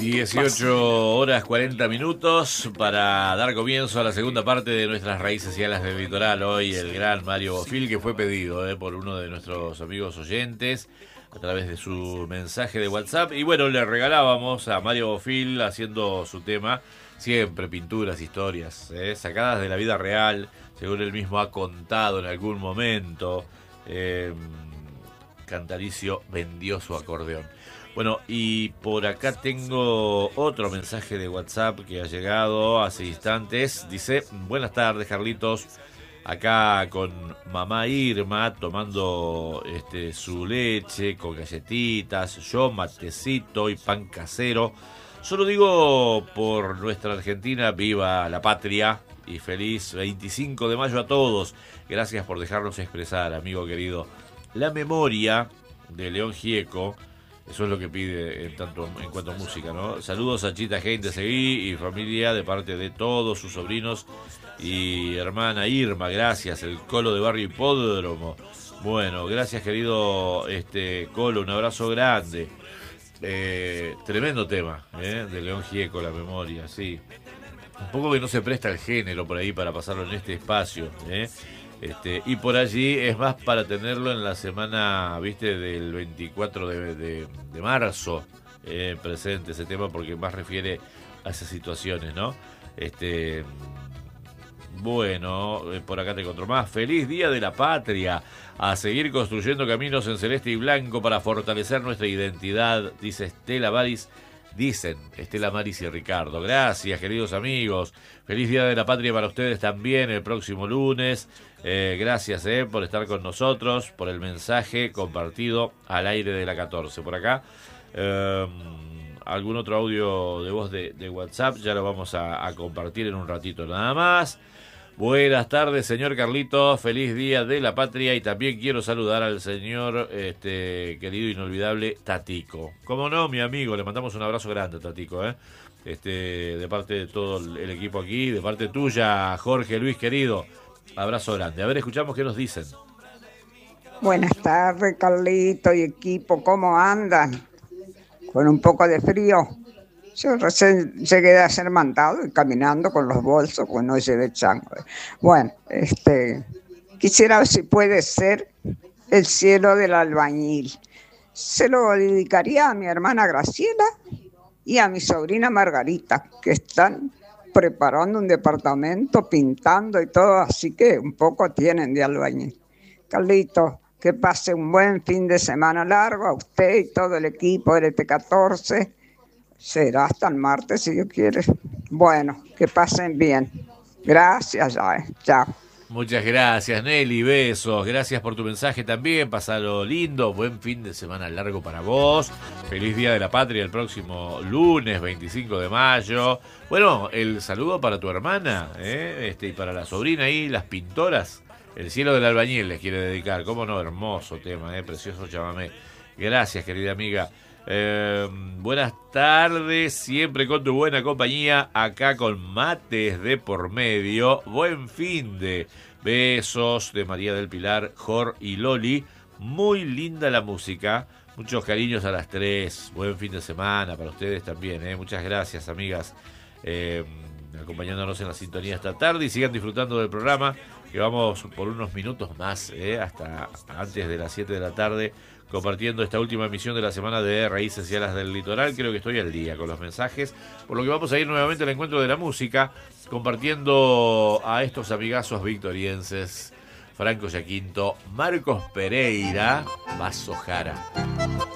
18 horas 40 minutos para dar comienzo a la segunda parte de nuestras raíces y alas del litoral. Hoy el gran Mario Bofil, que fue pedido por uno de nuestros amigos oyentes a través de su mensaje de WhatsApp. Y bueno, le regalábamos a Mario Bofil haciendo su tema, siempre pinturas, historias, sacadas de la vida real, según él mismo ha contado en algún momento. Cantalicio vendió su acordeón. Bueno, y por acá tengo otro mensaje de WhatsApp que ha llegado hace instantes. Dice: buenas tardes, Carlitos. Acá con mamá Irma tomando su leche con galletitas, yo matecito y pan casero. Solo digo por nuestra Argentina, viva la patria y feliz 25 de mayo a todos. Gracias por dejarnos expresar, amigo querido, la memoria de León Gieco. Eso es lo que pide en cuanto a música, ¿no? Saludos a Chita Hein de Seguí y familia de parte de todos sus sobrinos y hermana Irma. Gracias, el Colo de Barrio Hipódromo. Bueno, gracias, querido Colo, un abrazo grande. Tremendo tema, de León Gieco, la memoria, sí. Un poco que no se presta el género por ahí para pasarlo en este espacio, y por allí es más para tenerlo en la semana, del 24 de marzo, presente ese tema, porque más refiere a esas situaciones, ¿no? Bueno, por acá te encuentro más. Feliz Día de la Patria. A seguir construyendo caminos en celeste y blanco para fortalecer nuestra identidad, dice Estela Maris. Dicen Estela Maris y Ricardo. Gracias, queridos amigos. Feliz Día de la Patria para ustedes también el próximo lunes. Gracias por estar con nosotros, por el mensaje compartido al aire de la 14. Por acá, algún otro audio de voz de WhatsApp, ya lo vamos a compartir en un ratito nada más. Buenas tardes, señor Carlitos, feliz Día de la Patria, y también quiero saludar al señor querido inolvidable Tatico. Como no, mi amigo, le mandamos un abrazo grande, Tatico, de parte de todo el equipo aquí, de parte tuya, Jorge Luis querido, abrazo grande. A ver, escuchamos qué nos dicen. Buenas tardes, Carlito y equipo, ¿cómo andan? Con un poco de frío. Yo recién llegué a ser mandado y caminando con los bolsos, pues no llevé chango. Bueno, quisiera ver si puede ser El cielo del albañil. Se lo dedicaría a mi hermana Graciela y a mi sobrina Margarita, que están preparando un departamento, pintando y todo, así que un poco tienen de albañil. Carlito, que pase un buen fin de semana largo a usted y todo el equipo del ET14. Será hasta el martes, si Dios quiere. Bueno, que pasen bien. Gracias, chao. Muchas gracias, Nelly, besos. Gracias por tu mensaje también. Pasalo lindo, buen fin de semana largo para vos. Feliz Día de la Patria el próximo lunes, 25 de mayo. Bueno, el saludo para tu hermana, y para la sobrina ahí, las pintoras. El cielo del albañil les quiere dedicar. Cómo no, hermoso tema, precioso chamamé. Gracias, querida amiga. Buenas tardes, siempre con tu buena compañía, acá con mates de por medio. Buen fin de besos de María del Pilar, Jor y Loli. Muy linda la música, muchos cariños a las tres. Buen fin de semana para ustedes también, muchas gracias, amigas, acompañándonos en la sintonía esta tarde, y sigan disfrutando del programa, que vamos por unos minutos más, hasta antes de las 7 de la tarde, compartiendo esta última emisión de la semana de Raíces y Alas del Litoral. Creo que estoy al día con los mensajes, por lo que vamos a ir nuevamente al encuentro de la música, compartiendo a estos amigazos victorienses: Franco Yaquinto, Marcos Pereira, Vaso Jara.